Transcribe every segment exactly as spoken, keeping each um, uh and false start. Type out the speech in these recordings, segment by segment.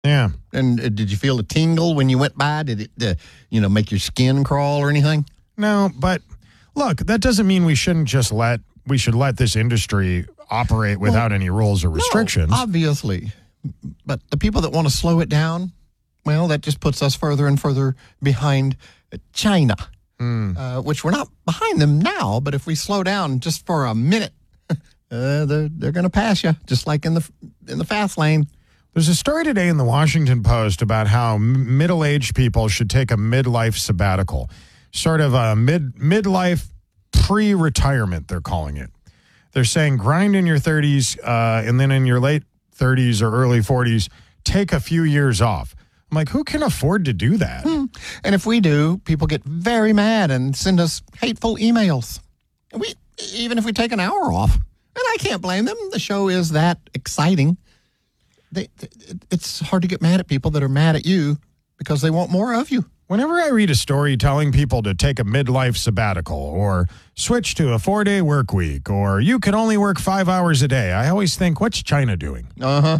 Yeah. And uh, did you feel a tingle when you went by? Did it, uh, you know, make your skin crawl or anything? No, but look, that doesn't mean we shouldn't just let, we should let this industry operate without well, any rules or restrictions. No, obviously. But the people that want to slow it down, well, that just puts us further and further behind China, mm. uh, which we're not behind them now. But if we slow down just for a minute, uh, they're, they're going to pass you, just like in the in the fast lane. There's a story today in the Washington Post about how middle-aged people should take a midlife sabbatical, sort of a mid midlife pre-retirement, they're calling it. They're saying grind in your thirties uh, and then in your late thirties or early forties, take a few years off. I'm like, who can afford to do that? Hmm. And if we do, people get very mad and send us hateful emails. We even if we take an hour off, and I can't blame them. The show is that exciting. They, it's hard to get mad at people that are mad at you because they want more of you. Whenever I read a story telling people to take a midlife sabbatical or switch to a four-day work week or you can only work five hours a day, I always think, what's China doing? Uh-huh.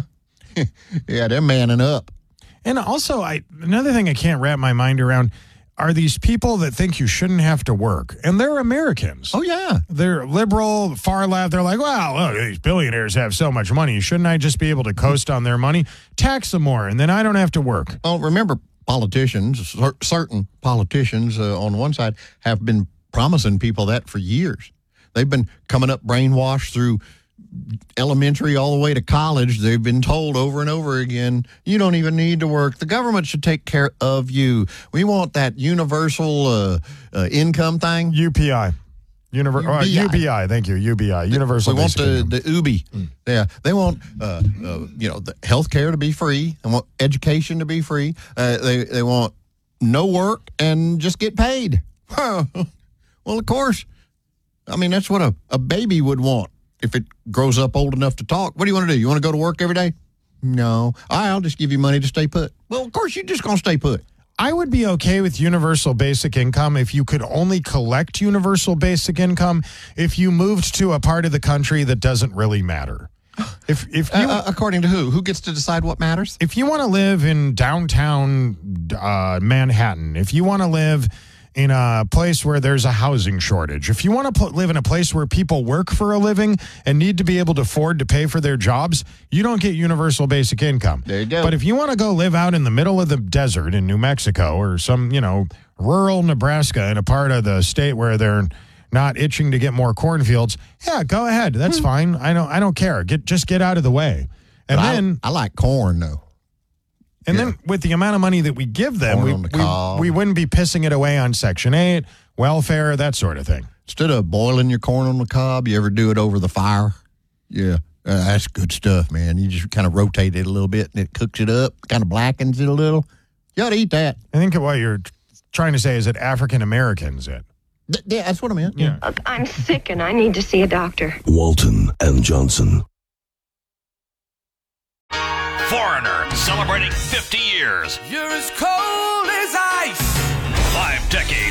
Yeah, they're manning up. And also, I another thing I can't wrap my mind around are these people that think you shouldn't have to work. And they're Americans. Oh, yeah. They're liberal, far left. They're like, well, look, these billionaires have so much money. Shouldn't I just be able to coast on their money? Tax them more, and then I don't have to work. Well, remember, politicians, cer- certain politicians uh, on one side have been promising people that for years. They've been coming up brainwashed through elementary all the way to college. They've been told over and over again, you don't even need to work. The government should take care of you. We want that universal uh, uh, income thing. U P I. Univer- uh, U B I, thank you, U B I, Universal We want Basic the, Income. the U B I. Mm. Yeah, they want, uh, uh, you know, the health care to be free. They want education to be free. Uh, they, they want no work and just get paid. Well, of course. I mean, that's what a, a baby would want. If it grows up old enough to talk, what do you want to do? You want to go to work every day? No. I'll just give you money to stay put. Well, of course, you're just going to stay put. I would be okay with universal basic income if you could only collect universal basic income if you moved to a part of the country that doesn't really matter. If if you, uh, according to who? Who gets to decide what matters? If you want to live in downtown uh, Manhattan, if you want to live in a place where there's a housing shortage, if you want to put, live in a place where people work for a living and need to be able to afford to pay for their jobs, you don't get universal basic income. There you go. But if you want to go live out in the middle of the desert in New Mexico or some, you know, rural Nebraska in a part of the state where they're not itching to get more cornfields, yeah, go ahead. That's hmm. fine. I don't I don't care. Get just get out of the way. And but then I, I like corn though. And yeah. then with the amount of money that we give them, we, the we, we wouldn't be pissing it away on Section eight, welfare, that sort of thing. Instead of boiling your corn on the cob, you ever do it over the fire? Yeah, uh, that's good stuff, man. You just kind of rotate it a little bit, and it cooks it up, kind of blackens it a little. You ought to eat that. I think what you're trying to say is that African Americans it. Th- yeah, that's what I meant. Yeah. I'm sick, and I need to see a doctor. Walton and Johnson. Foreigner, celebrating fifty years. You're as cold as ice. Five decades